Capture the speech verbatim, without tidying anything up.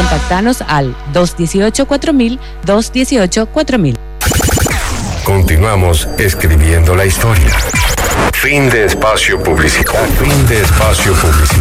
Contactanos al dos uno ocho, cuatro mil, dos uno ocho, cuatro mil. Continuamos escribiendo la historia. Fin de espacio publicitario. Fin de espacio publicitario.